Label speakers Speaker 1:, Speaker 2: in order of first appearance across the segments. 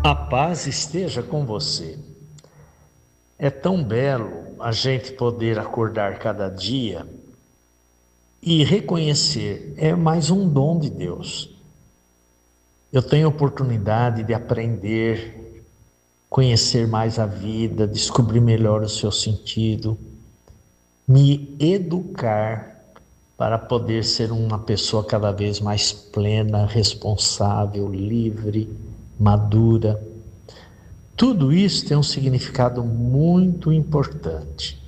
Speaker 1: A paz esteja com você. É tão belo a gente poder acordar cada dia e reconhecer, é mais um dom de Deus. Eu tenho a oportunidade de aprender, conhecer mais a vida, descobrir melhor o seu sentido, me educar para poder ser uma pessoa cada vez mais plena, responsável, livre, madura. Tudo isso tem um significado muito importante.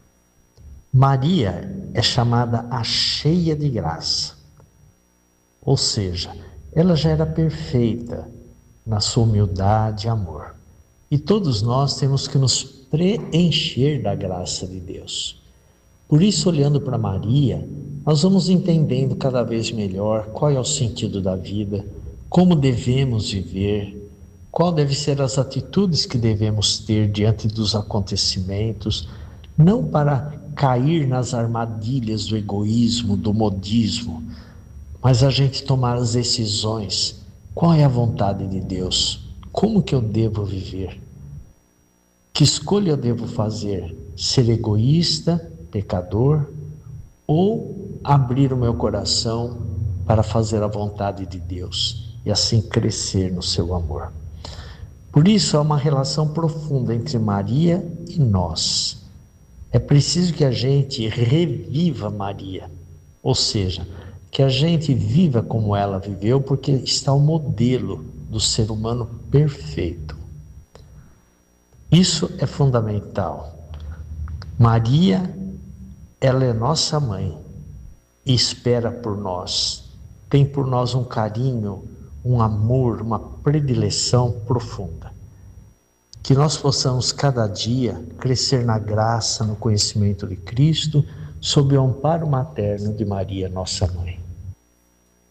Speaker 1: Maria é chamada a cheia de graça, ou seja, ela já era perfeita na sua humildade e amor. E todos nós temos que nos preencher da graça de Deus. Por isso, olhando para Maria, nós vamos entendendo cada vez melhor qual é o sentido da vida, como devemos viver, qual devem ser as atitudes que devemos ter diante dos acontecimentos, não para cair nas armadilhas do egoísmo, do modismo, mas a gente tomar as decisões. Qual é a vontade de Deus? Como que eu devo viver? Que escolha eu devo fazer? Ser egoísta, pecador, ou abrir o meu coração para fazer a vontade de Deus e assim crescer no seu amor? Por isso há uma relação profunda entre Maria e nós. É preciso que a gente reviva Maria, ou seja, que a gente viva como ela viveu, porque está o modelo do ser humano perfeito. Isso é fundamental. Maria, ela é nossa mãe e espera por nós, tem por nós um carinho, um amor, uma predileção profunda. Que nós possamos cada dia crescer na graça, no conhecimento de Cristo, sob o amparo materno de Maria, nossa mãe.